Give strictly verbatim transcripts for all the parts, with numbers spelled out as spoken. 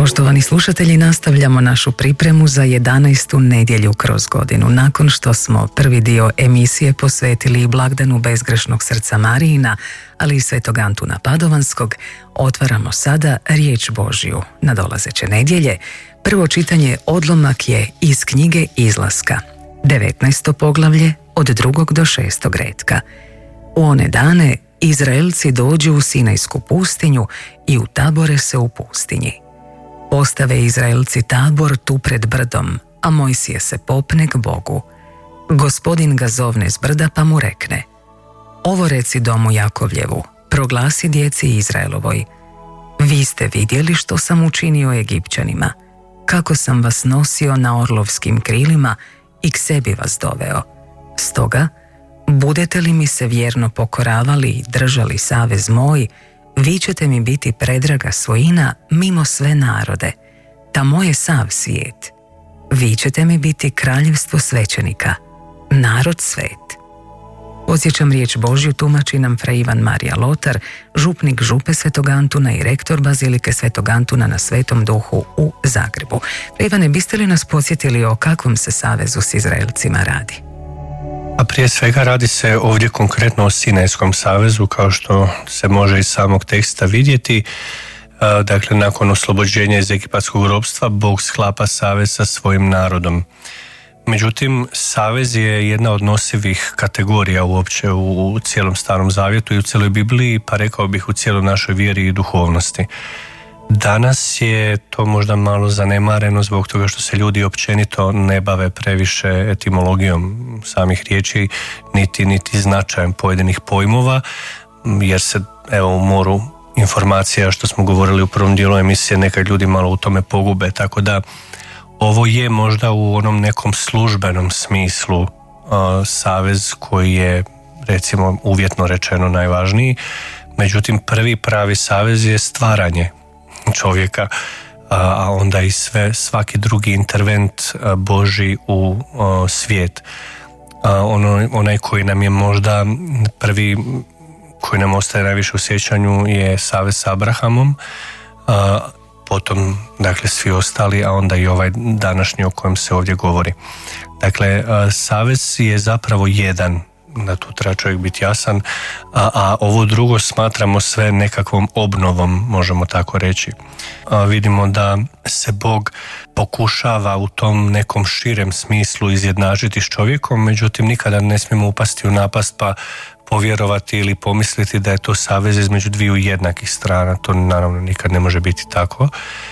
Poštovani slušatelji, nastavljamo našu pripremu za jedanaestu nedjelju kroz godinu. Nakon što smo prvi dio emisije posvetili blagdanu bezgrešnog srca Marijina, ali i svetog Antuna Padovanskog, otvaramo sada riječ Božju. Nadolazeće nedjelje prvo čitanje odlomak je iz knjige Izlaska, devetnaesto poglavlje od drugog do šestog retka. U one dane Izraelci dođu u Sinajsku pustinju i utabore se u pustinji. Postave Izraelci tabor tu pred brdom, a Mojsije se popne k Bogu. Gospodin ga zovne s brda pa mu rekne: ovo reci domu Jakovljevu, proglasi djeci Izraelovoj. Vi ste vidjeli što sam učinio Egipćanima, kako sam vas nosio na orlovskim krilima i k sebi vas doveo. Stoga, budete li mi se vjerno pokoravali i držali savez moj, vi ćete mi biti predraga svojina mimo sve narode, ta moje sav svijet. Vi ćete mi biti kraljevstvo svećenika, narod svet. Podsjećam, riječ Božju tumači nam fra Ivan Marija Lotar, župnik župe Svetog Antuna i rektor Bazilike Svetog Antuna na Svetom Duhu u Zagrebu. Fra Ivane, biste li nas podsjetili o kakvom se savezu s Izraelcima radi? A prije svega radi se ovdje konkretno o Sinajskom savezu, kao što se može iz samog teksta vidjeti. Dakle, nakon oslobođenja iz egipatskog ropstva, Bog sklapa savez sa svojim narodom. Međutim, savez je jedna od nosivih kategorija uopće u, u cijelom Starom Zavjetu i u cijeloj Bibliji, pa rekao bih u cijeloj našoj vjeri i duhovnosti. Danas je to možda malo zanemareno zbog toga što se ljudi općenito ne bave previše etimologijom samih riječi, niti, niti značajem pojedinih pojmova, jer se evo u moru informacija, što smo govorili u prvom dijelu emisije, nekad ljudi malo u tome pogube, tako da ovo je možda u onom nekom službenom smislu uh, savez koji je, recimo, uvjetno rečeno najvažniji. Međutim, prvi pravi savez je stvaranje čovjeka, a onda i sve, svaki drugi intervent Božji u uh, svijet. Uh, ono, onaj koji nam je možda prvi, koji nam ostaje najviše u sjećanju, je savez s Abrahamom, uh, potom, dakle, svi ostali, a onda i ovaj današnji o kojem se ovdje govori. Dakle, savez je zapravo jedan, da tu treba čovjek biti jasan, a, a ovo drugo smatramo sve nekakvom obnovom, možemo tako reći. A vidimo da se Bog pokušava u tom nekom širem smislu izjednačiti s čovjekom, međutim nikada ne smijemo upasti u napast pa povjerovati ili pomisliti da je to savez između dviju jednakih strana. To naravno nikad ne može biti tako,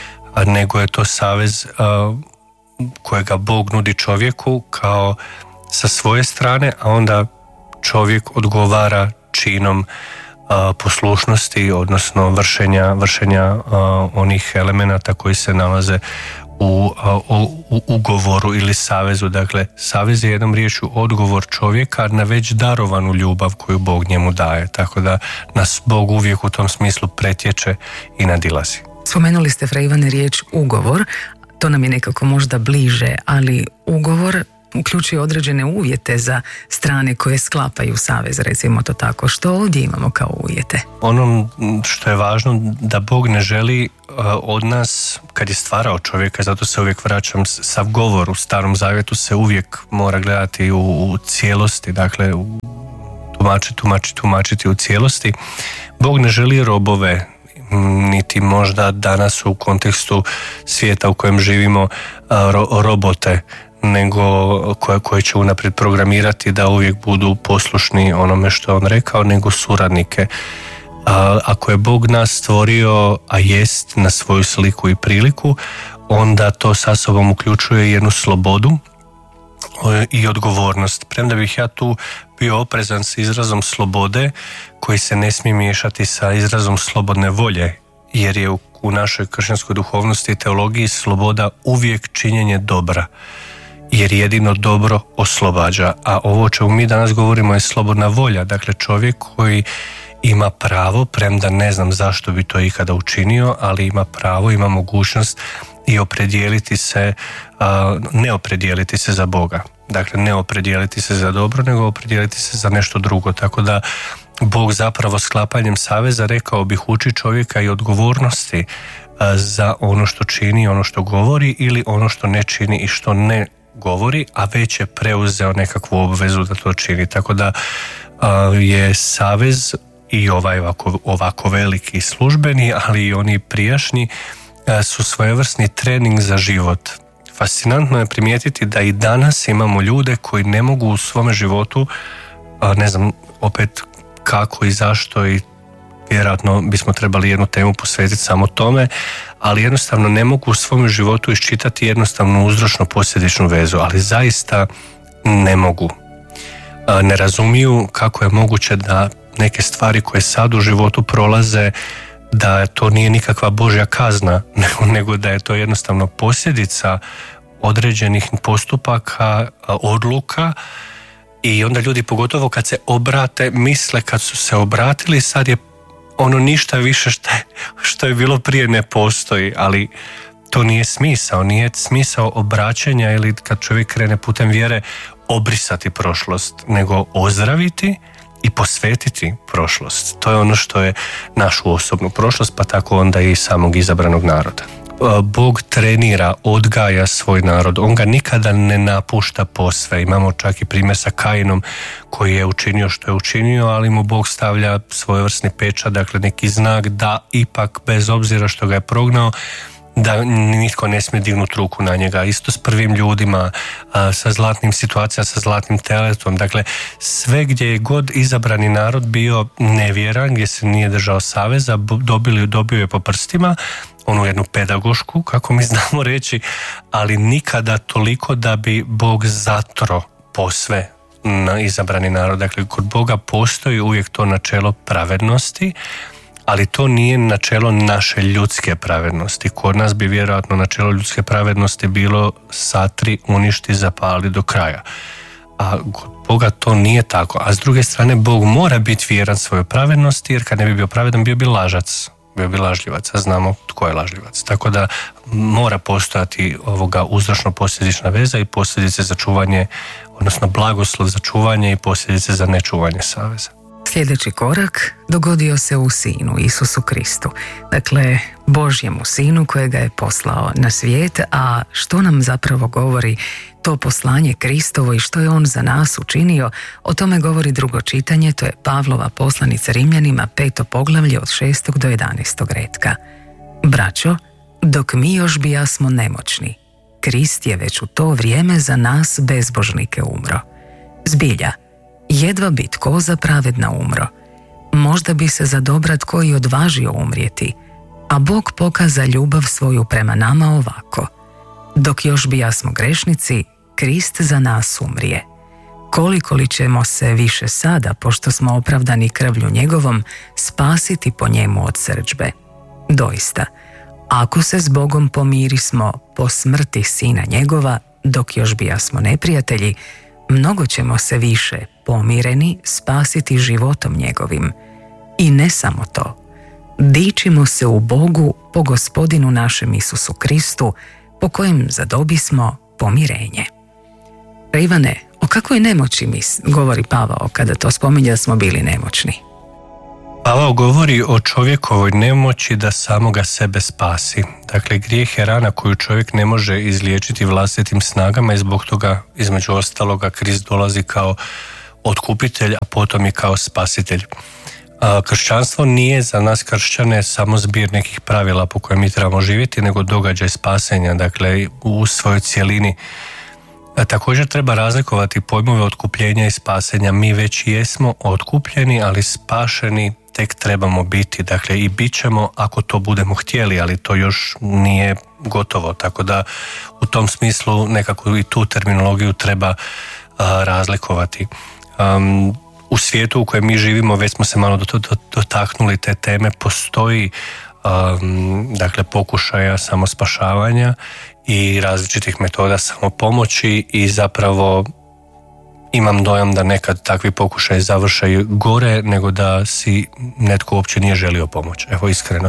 a nego je to savez uh, kojega Bog nudi čovjeku kao sa svoje strane, a onda čovjek odgovara činom uh, poslušnosti, odnosno vršenja, vršenja uh, onih elemenata koji se nalaze u, uh, u ugovoru ili savezu. Dakle, savez je jednom riječju odgovor čovjeka na već darovanu ljubav koju Bog njemu daje, tako da nas Bog uvijek u tom smislu pretječe i nadilazi. Spomenuli ste, fra Ivane, riječ ugovor, to nam je nekako možda bliže, ali ugovor uključuje određene uvjete za strane koje sklapaju savez, recimo to tako. Što ovdje imamo kao uvjete? Ono što je važno, da Bog ne želi uh, od nas, kad je stvarao čovjeka, zato se uvijek vraćam, sav govor u Starom Zavjetu se uvijek mora gledati u, u cijelosti, dakle u, tumačiti, tumačiti, tumačiti u cijelosti. Bog ne želi robove, niti možda danas u kontekstu svijeta u kojem živimo uh, ro, robote, nego koje, koje će unaprijed programirati da uvijek budu poslušni onome što je on rekao, nego suradnike. A, ako je Bog nas stvorio, a jest, na svoju sliku i priliku, onda to sa sobom uključuje jednu slobodu i odgovornost. Premda bih ja tu bio oprezan s izrazom slobode, koji se ne smije miješati sa izrazom slobodne volje, jer je u, u našoj kršćanskoj duhovnosti i teologiji sloboda uvijek činjenje dobra, jer jedino dobro oslobađa. A ovo o čemu mi danas govorimo je slobodna volja, dakle čovjek koji ima pravo, premda ne znam zašto bi to ikada učinio, ali ima pravo, ima mogućnost i opredijeliti se, ne opredijeliti se za Boga. Dakle, ne opredijeliti se za dobro, nego opredijeliti se za nešto drugo. Tako da Bog zapravo sklapanjem saveza, rekao bih, uči čovjeka i odgovornosti za ono što čini, ono što govori ili ono što ne čini i što ne govori, a već je preuzeo nekakvu obvezu da to čini. Tako da je savez i ovaj ovako, ovako veliki službeni, ali i oni prijašnji su svojevrsni trening za život. Fascinantno je primijetiti da i danas imamo ljude koji ne mogu u svome životu, ne znam opet kako i zašto, i vjerojatno bismo trebali jednu temu posvetiti samo tome, ali jednostavno ne mogu u svom životu iščitati jednostavnu uzročno posljedičnu vezu, ali zaista ne mogu. Ne razumiju kako je moguće da neke stvari koje sad u životu prolaze, da to nije nikakva Božja kazna, nego da je to jednostavno posljedica određenih postupaka, odluka. I onda ljudi, pogotovo kad se obrate, misle kad su se obratili, sad je ono ništa više što je, što je bilo prije ne postoji, ali to nije smisao, nije smisao obraćanja ili kad čovjek krene putem vjere obrisati prošlost, nego ozdraviti i posvetiti prošlost. To je ono što je našu osobnu prošlost, pa tako onda i samog izabranog naroda. Bog trenira, odgaja svoj narod, on ga nikada ne napušta posve. Imamo čak i primjer sa Kainom koji je učinio što je učinio, ali mu Bog stavlja svojevrsni pečat, dakle neki znak da ipak bez obzira što ga je prognao, da nitko ne smije dignuti ruku na njega. Isto s prvim ljudima, sa zlatnim situacijama, sa zlatnim teletom. Dakle, sve gdje je god izabrani narod bio nevjeran, gdje se nije držao saveza, dobili, dobio je po prstima, onu jednu pedagošku, kako mi znamo reći, ali nikada toliko da bi Bog zatro posve na izabrani narod. Dakle, kod Boga postoji uvijek to načelo pravednosti, ali to nije načelo naše ljudske pravednosti. Kod nas bi vjerojatno načelo ljudske pravednosti bilo satri, uništi, zapali do kraja. A kod Boga to nije tako. A s druge strane, Bog mora biti vjeran svojoj pravednosti, jer kad ne bi bio pravedan, bio bi lažac, bio bi lažljivac, a znamo tko je lažljivac. Tako da mora postojati ovoga uzročno posljedična veza i posljedice za čuvanje, odnosno blagoslov za čuvanje i posljedice za nečuvanje saveza. Sljedeći korak dogodio se u Sinu, Isusu Kristu. Dakle, Božjemu Sinu kojega je poslao na svijet, a što nam zapravo govori to poslanje Kristovo i što je on za nas učinio, o tome govori drugo čitanje, to je Pavlova poslanica Rimljanima, peto poglavlje od šestog do jedanaestog retka. Braćo, dok mi još bijasmo nemoćni, Krist je već u to vrijeme za nas bezbožnike umro. Zbilja, jedva bi tko za pravedna umro. Možda bi se za dobra tko i odvažio umrijeti, a Bog pokaza ljubav svoju prema nama ovako. Dok još bijasmo grešnici, Krist za nas umrije. Koliko li ćemo se više sada, pošto smo opravdani krvlju njegovom, spasiti po njemu od srdžbe? Doista, ako se s Bogom pomirismo po smrti Sina njegova, dok još bijasmo neprijatelji, mnogo ćemo se više pomireni spasiti životom njegovim. I ne samo to, dičimo se u Bogu po Gospodinu našem Isusu Kristu, po kojem zadobismo pomirenje. Ivane, o kakvoj nemoći mi govori Pavao kada to spominje da smo bili nemoćni? Pavao govori o čovjekovoj nemoći da samoga sebe spasi. Dakle, grijeh je rana koju čovjek ne može izliječiti vlastitim snagama i zbog toga, između ostaloga, Krist dolazi kao otkupitelj, a potom i kao spasitelj. A kršćanstvo nije za nas kršćane samo zbir nekih pravila po kojem mi trebamo živjeti, nego događaj spasenja, dakle, u svojoj cjelini. A također treba razlikovati pojmove otkupljenja i spasenja. Mi već jesmo otkupljeni, ali spašeni tek trebamo biti. Dakle, i bit ćemo ako to budemo htjeli, ali to još nije gotovo. Tako da u tom smislu nekako i tu terminologiju treba a, razlikovati. Um, u svijetu u kojem mi živimo, već smo se malo dotaknuli te teme, postoji um, dakle pokušaja samospašavanja i različitih metoda samopomoći i zapravo imam dojam da nekad takvi pokušaj završaju gore nego da si netko uopće nije želio pomoć. Evo, iskreno.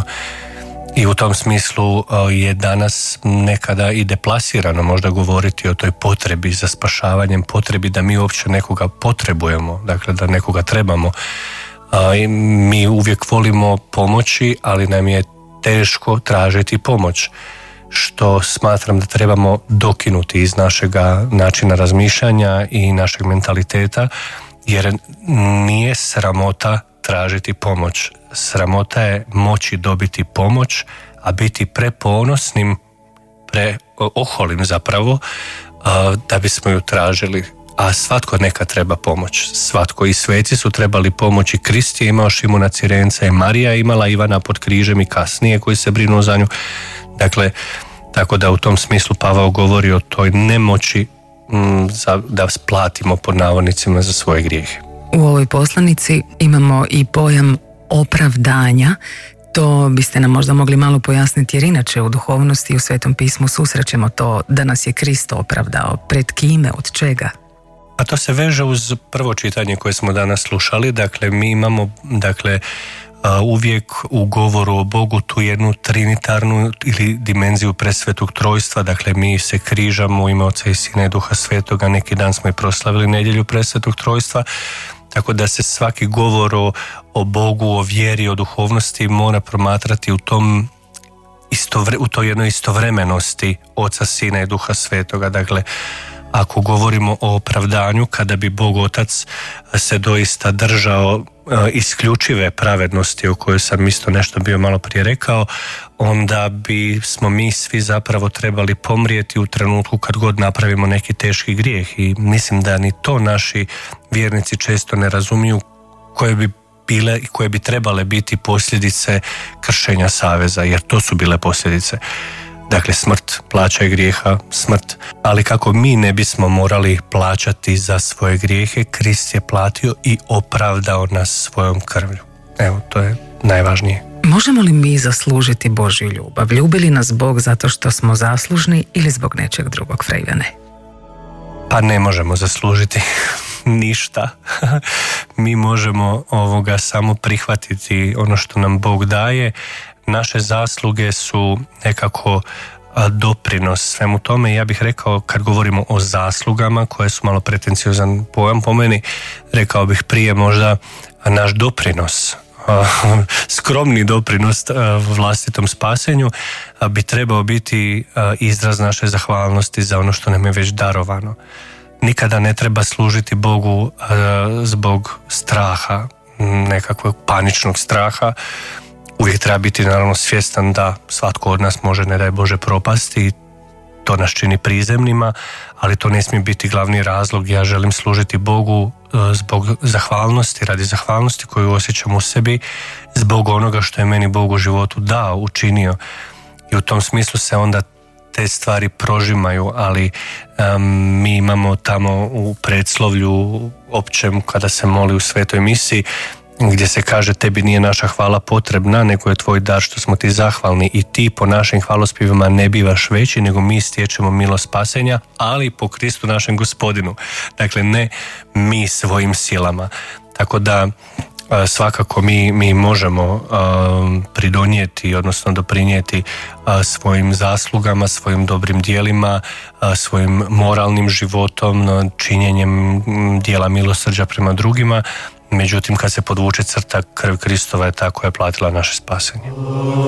I u tom smislu je danas nekada i deplasirano možda govoriti o toj potrebi za spašavanjem, potrebi da mi uopće nekoga potrebujemo, dakle da nekoga trebamo. I mi uvijek volimo pomoći, ali nam je teško tražiti pomoć, što smatram da trebamo dokinuti iz našega načina razmišljanja i našeg mentaliteta, jer nije sramota tražiti pomoć. Sramota je moći dobiti pomoć, a biti preponosnim, preoholim zapravo, da bismo ju tražili. A svatko neka treba pomoć. Svatko, i sveci su trebali pomoći. Krist je imao Šimuna Cirenca, i Marija je imala Ivana pod križem i kasnije koji se brinu za nju. Dakle, tako da u tom smislu Pavao govori o toj nemoći m, za, da splatimo pod navodnicima za svoje grijehe. U ovoj poslanici imamo i pojam opravdanja. To biste nam možda mogli malo pojasniti, jer inače u duhovnosti i u Svetom pismu susrećemo to da nas je Krist opravdao. Pred kime, od čega? A to se veže uz prvo čitanje koje smo danas slušali. Dakle, mi imamo dakle, uvijek u govoru o Bogu tu jednu trinitarnu ili dimenziju presvetog trojstva. Dakle, mi se križamo u ime Oca i Sina i Duha Svetoga. Neki dan smo i proslavili nedjelju presvetog trojstva. Tako da se svaki govor o, o Bogu, o vjeri, o duhovnosti mora promatrati u tom istovre, u toj jednoj istovremenosti Oca, Sina i Duha Svetoga. Dakle, ako govorimo o opravdanju, kada bi Bog Otac se doista držao uh, isključive pravednosti, o kojoj sam isto nešto bio malo prije rekao, onda bi smo mi svi zapravo trebali pomrijeti u trenutku kad god napravimo neki teški grijeh. I mislim da ni to naši vjernici često ne razumiju, koje bi bile i koje bi trebale biti posljedice kršenja saveza, jer to su bile posljedice. Dakle, smrt, plaća grijeha, smrt. Ali kako mi ne bismo morali plaćati za svoje grijehe, Krist je platio i opravdao nas svojom krvlju. Evo, to je najvažnije. Možemo li mi zaslužiti Božju ljubav? Ljubi li nas Bog zato što smo zaslužni ili zbog nečeg drugog, Frejvane? Pa ne možemo zaslužiti ništa. Mi možemo ovoga samo prihvatiti ono što nam Bog daje. Naše zasluge su nekako doprinos svemu tome. Ja bih rekao, kad govorimo o zaslugama, koje su malo pretenciozan pojam po meni, rekao bih prije možda naš doprinos, skromni doprinos vlastitom spasenju bi trebao biti izraz naše zahvalnosti za ono što nam je već darovano. Nikada ne treba služiti Bogu zbog straha, nekakvog paničnog straha. Uvijek treba biti naravno svjestan da svatko od nas može, ne daj Bože, propasti, to nas čini prizemnima, ali to ne smije biti glavni razlog. Ja želim služiti Bogu zbog zahvalnosti, radi zahvalnosti koju osjećam u sebi, zbog onoga što je meni Bog u životu dao, učinio. I u tom smislu se onda te stvari prožimaju, ali um, mi imamo tamo u predslovlju općem, kada se moli u svetoj misiji, gdje se kaže: tebi nije naša hvala potrebna, nego je tvoj dar što smo ti zahvalni, i ti po našim hvalospjevima ne bivaš veći, nego mi stječemo milost spasenja, ali po Kristu našem Gospodinu. Dakle, ne mi svojim silama. Tako da svakako mi, mi možemo uh, pridonijeti, odnosno doprinijeti uh, svojim zaslugama, svojim dobrim dijelima, uh, svojim moralnim životom, činjenjem dijela milosrđa prema drugima. Međutim, kad se podvuče crta, krv Kristova je ta koja je platila naše spasenje.